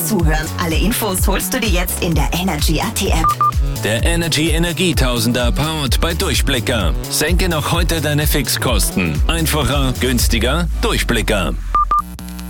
Zuhören. Alle Infos holst du dir jetzt in der Energy AT App. Der Energy Energietausender powered bei Durchblicker. Senke noch heute deine Fixkosten. Einfacher, günstiger, Durchblicker.